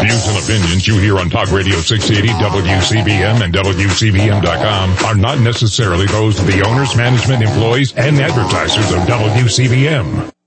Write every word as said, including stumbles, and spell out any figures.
views and opinions you hear on Talk Radio six eighty, W C B M, and W C B M dot com are not necessarily those of the owners, management, employees, and advertisers of W C B M.